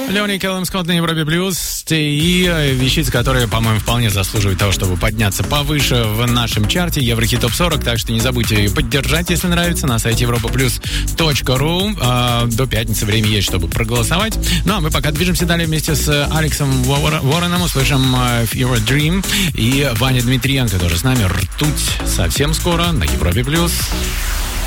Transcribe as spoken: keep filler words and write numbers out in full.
Леони Кэллум Скотт на Европе Плюс. И вещицы, которые, по-моему, вполне заслуживают того, чтобы подняться повыше в нашем чарте Еврохит Топ сорок. Так что не забудьте ее поддержать, если нравится, на сайте европа плюс точка ру. До пятницы время есть, чтобы проголосовать. Ну, а мы пока движемся далее вместе с Алексом Вороном. Услышим Fever Dream. И Ваня Дмитриенко тоже с нами. Ртуть совсем скоро на Европе Плюс.